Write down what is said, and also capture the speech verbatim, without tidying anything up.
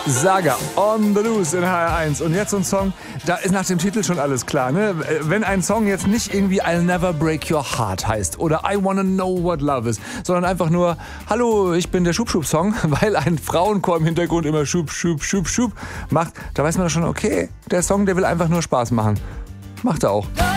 Saga on the Loose in H R eins. Und jetzt so ein Song, da ist nach dem Titel schon alles klar. Ne? Wenn ein Song jetzt nicht irgendwie I'll Never Break Your Heart heißt oder I Wanna Know What Love Is, sondern einfach nur Hallo, ich bin der Schub-Schub-Song, weil ein Frauenchor im Hintergrund immer Schub, Schub, Schub, Schub macht, da weiß man doch schon, okay, der Song, der will einfach nur Spaß machen. Macht er auch.